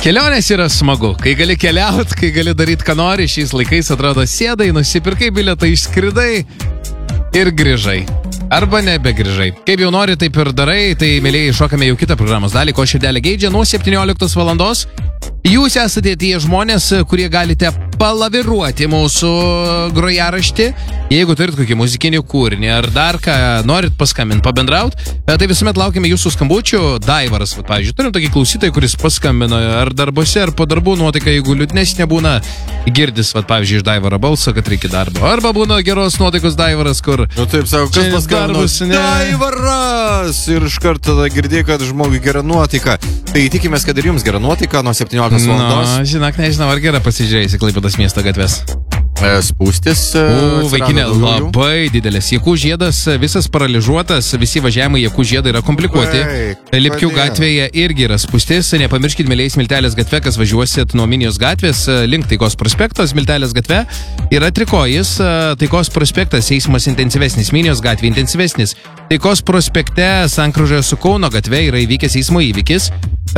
Kelionės yra smagu, kai gali keliauti, kai gali daryti, ką nori, šiais laikais atrodo sėdai, nusipirkai bilietą, išskridai ir grįžai. Arba nebegrįžai. Kaip jau nori, taip ir darai, tai mėlyjei šokame jau kitą programos dalį, ko širdelė geidžia, nuo 17 valandos. Jūs esate tie žmonės, kurie galite palaviruoti mūsų grojaraštį. Jeigu turit kokį muzikinį kūrinį ar dar ką norit paskambinti, pabendraut, tai visuomet laukiame jūsų skambučių. Daivaras, pavyzdžiui, turim tokį klausytoją, kuris paskambino ar darbose, ar po darbų nuotaika, jeigu liūdnesnė būna, girdis, pavyzdžiui, iš Daivaro balso, kad reikia darbo. Arba būna geros nuotaikos Daivaras, kur... Nu taip, sako, kas paskambino? Daivaras! Ir iš karto girdėjai, kad žmogui gera nuotaika. Tai tikimės, kad ir jums gera nuotaika nuo 17 valandos. Žinok, nežinau, ar gera pasižiūrėjusi Klaipėdos miesto gatves. Spūstis. Vaikinė, labai didelis. Jakų žiedas visas paralyžiuotas, visi važiavimai Jakų žiedą yra komplikuoti. Lipkių gatvėje irgi yra spūstis. Nepamirškit, mėlyjei, Smiltelės gatve, kas važiuosit nuo Minijos gatvės link Taikos prospekto, Smiltelės gatve yra trikojis. Taikos prospektas eismas intensyvesnis, Minijos gatvė intensyvesnis. Taikos prospekte sankryžoje su Kauno gatve yra įvykęs eismo įvykis.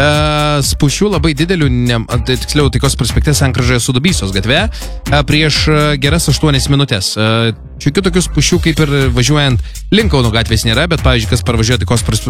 Spūsčių labai didelių, tiksliau Taikos prospekte sankryžoje su Dubysos gatve prieš geras 8 minutės. Šiokių tokių spūsčių kaip ir važiuojant link Kauno gatvės nėra, bet pavyzdžiui, kas parvažiuoja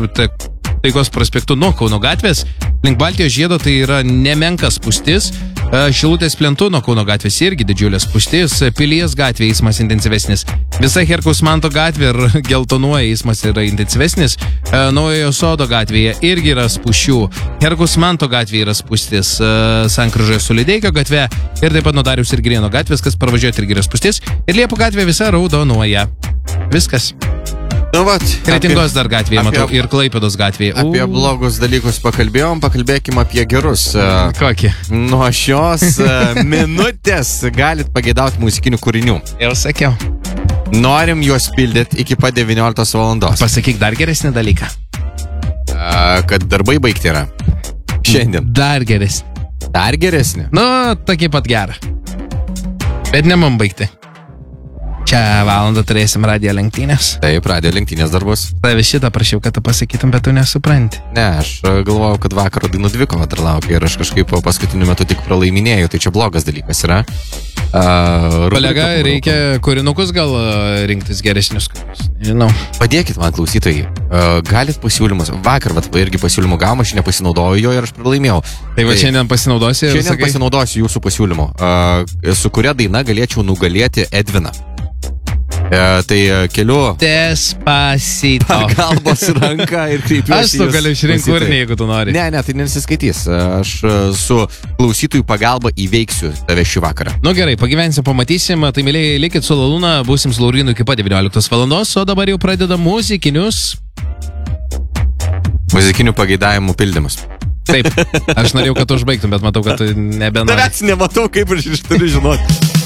Taikos prospektu nuo Kauno gatvės, link Baltijos žiedo tai yra nemenkas spūstis. Šilutės plentų nuo Kauno gatvės irgi didžiulės spūstis. Pilies gatvė eismas intensyvesnis. Visa Herkaus Manto gatvė ir Geltonuoja eismas yra intensyvesnis. Naujojo Sodo gatvėje irgi yra spūsčių. Herkaus Manto gatvėje yra spūstis. Sankryžoje su Lideikio gatve ir taip pat nuo Dariaus ir Girėno gatvės, kas parvažiuoti irgi yra spūstis. Ir Liepų gatvė visa raudonuoja. Viskas. Nu, vat, Kretingos dar gatvėje, matau, ir Klaipėdos gatvėje. Apie blogus dalykus pakalbėkime apie gerus. Kokį? Nuo šios minutės galit pageidauti muzikinių kūrinių. Jau sakiau. Norim juos pildyti iki pat 19 valandos. Pasakyk dar geresnį dalyką. Kad darbai baigti yra. Šiandien. Dar geresnį. Dar geresnį? Nu, tokį pat gerą. Bet ne man baigti. Čia valandą turėsim radijo lenktynės. Taip, radijo lenktynės darbus. Tave šitą prašiau, kad tu pasakytum, bet tu nesupranti. Ne, aš galvojau, kad vakaro dainų dvikova dar laukia ir aš kažkaip paskutiniu metu tik pralaiminėjau, tai čia blogas dalykas yra. Kolega, reikia kūrinukus gal rinktis geresnius kūrinius. Žinau. Padėkit man, klausytojai. Galit pasiūlymus. Vakar irgi pasiūlymų gavom, aš nepasinaudojau jo ir aš pralaimėjau. Tai va šiandien pasinaudosi? Šiandien pasinaudosiu jūsų pasiūlymu. Su kuria daina galėčiau nugalėti Edviną. Tai keliu Despacito pagalbos ranką ir kreipiuosi. Aš tu galiu išrinkti kūrinį, jeigu tu nori. Ne, tai nesiskaitys. Aš su klausytojų pagalba įveiksiu tave šį vakarą. Nu gerai, pagyvensim, pamatysim. Tai mėlyjei, likit su Lalūna, būsim su Laurinu iki pat 19 valandos, o dabar jau pradeda muzikinių pageidavimų pildymus. Taip, aš norėjau, kad tu užbaigtum, bet matau, kad tu nebenori. Tavęs nematau, kaip aš turiu žinoti.